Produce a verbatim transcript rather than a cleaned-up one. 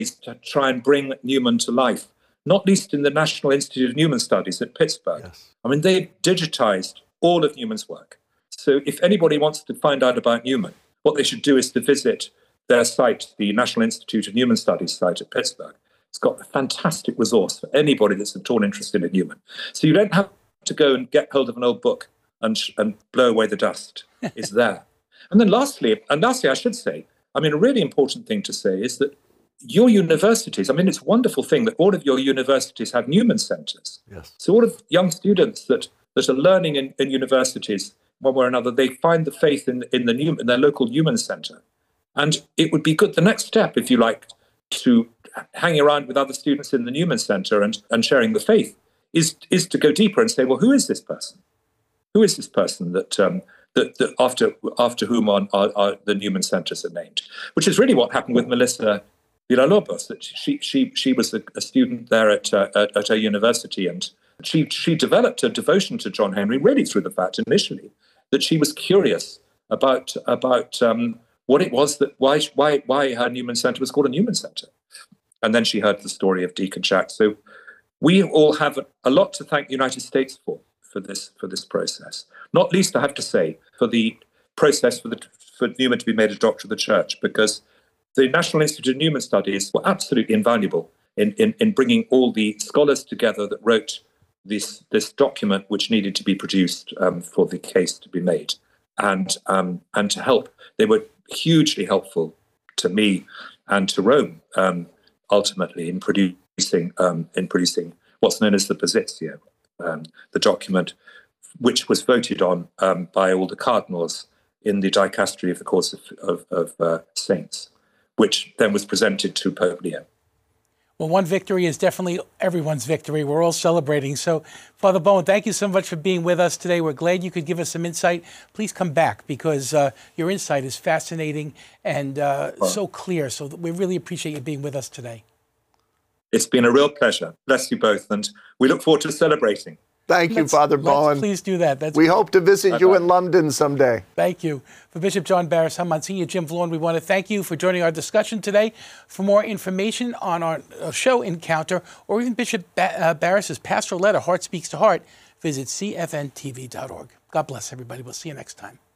is to try and bring Newman to life, not least in the National Institute of Newman Studies at Pittsburgh. Yes. I mean, they've digitized all of Newman's work. So if anybody wants to find out about Newman, what they should do is to visit their site, the National Institute of Newman Studies site at Pittsburgh. It's got a fantastic resource for anybody that's at all interested in Newman. So you don't have to go and get hold of an old book and, and blow away the dust. It's there. And then lastly, and lastly, I should say, I mean, a really important thing to say is that your universities, I mean, it's a wonderful thing that all of your universities have Newman centers. Yes. So all of young students that, that are learning in, in universities, one way or another, they find the faith in, in, the Newman, in their local Newman center. And it would be good, the next step, if you like, to hang around with other students in the Newman Center and, and sharing the faith, is is to go deeper and say, well, who is this person? Who is this person that um, that, that after after whom are, are, are the Newman Centers are named? Which is really what happened with Melissa Villalobos. That she she she was a, a student there at, uh, at at her university, and she she developed a devotion to John Henry really through the fact initially that she was curious about about. Um, what it was that why why why her Newman Center was called a Newman Center. And then she heard the story of Deacon Jack. So we all have a lot to thank the United States for, for this for this process. Not least, I have to say, for the process for the for Newman to be made a doctor of the church, because the National Institute of Newman Studies were absolutely invaluable in, in, in bringing all the scholars together that wrote this this document, which needed to be produced um, for the case to be made. And um, and to help. They were hugely helpful to me and to Rome, um, ultimately in producing um, in producing what's known as the Positio, um, the document which was voted on um, by all the cardinals in the dicastery of the Course of, of, of uh, Saints, which then was presented to Pope Leo. Well, one victory is definitely everyone's victory. We're all celebrating. So, Father Bowen, thank you so much for being with us today. We're glad you could give us some insight. Please come back, because uh, your insight is fascinating and uh, well, so clear. So we really appreciate you being with us today. It's been a real pleasure. Bless you both. And we look forward to celebrating. Thank you, let's, Father Bowen. Please do that. That's we great. hope to visit Bye-bye. you in London someday. Thank you. For Bishop John Barris, I'm Monsignor Jim Vallone. We want to thank you for joining our discussion today. For more information on our show Encounter, or even Bishop ba- uh, Barris's pastoral letter, Heart Speaks to Heart, visit c f n t v dot org. God bless everybody. We'll see you next time.